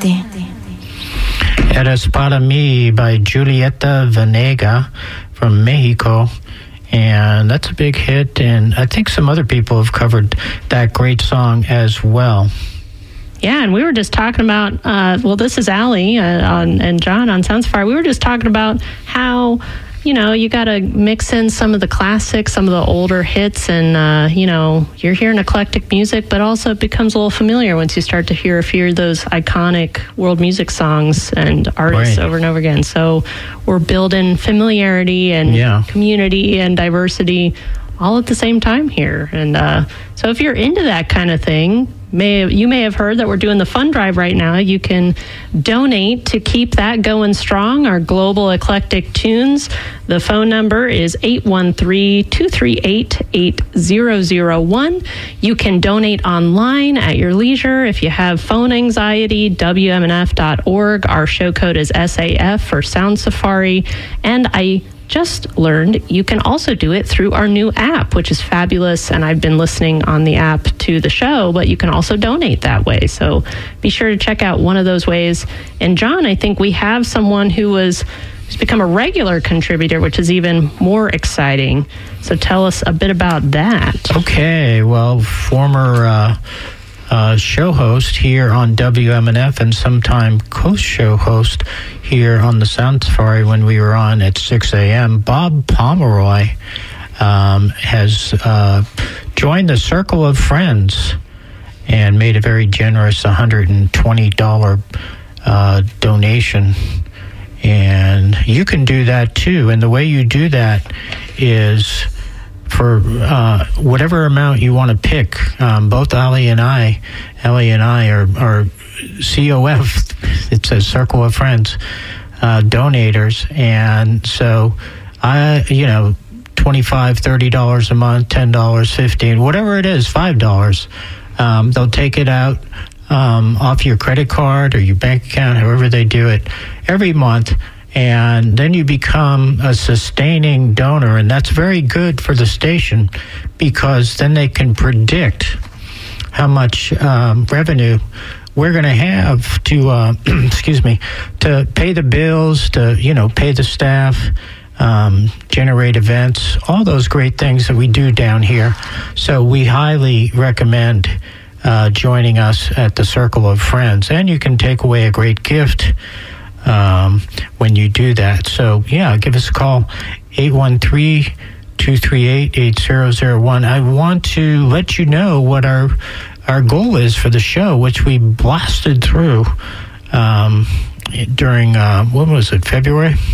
Eres para mí by Julieta Venegas from Mexico. And that's a big hit, and I think some other people have covered that great song as well. Yeah, and we were just talking about, this is Allie and John on Soundsafari. We were just talking about how, you got to mix in some of the classics, some of the older hits, and, you're hearing eclectic music, but also it becomes a little familiar once you start to hear a few of those iconic world music songs and artists over and over again. So we're building familiarity and community and diversity all at the same time here. And so if you're into that kind of thing, you may have heard that we're doing the fund drive right now. You can donate to keep that going strong, our Global Eclectic Tunes. The phone number is 813-238-8001. You can donate online at your leisure. If you have phone anxiety, WMNF.org. Our show code is SAF for Soundsafari. And I just learned you can also do it through our new app, which is fabulous, and I've been listening on the app to the show, but you can also donate that way. So be sure to check out one of those ways. And John, I think we have someone who's become a regular contributor, which is even more exciting. So tell us a bit about that. Okay, well, former show host here on WMNF and sometime co-show host here on the Soundsafari when we were on at 6 a.m. Bob Pomeroy has joined the Circle of Friends and made a very generous $120 donation. And you can do that too. And the way you do that is for whatever amount you want to pick. Both Allie and I are COF, it says Circle of Friends, donators. And so $25, $30 a month, $10, $15, whatever it is, $5. They'll take it out off your credit card or your bank account, however they do it, every month. And then you become a sustaining donor, and that's very good for the station because then they can predict how much revenue we're going to have to, to pay the bills, to, pay the staff, generate events, all those great things that we do down here. So we highly recommend joining us at the Circle of Friends, and you can take away a great gift when you do that. So, give us a call, 813-238-8001. I want to let you know what our goal is for the show, which we blasted through during, February?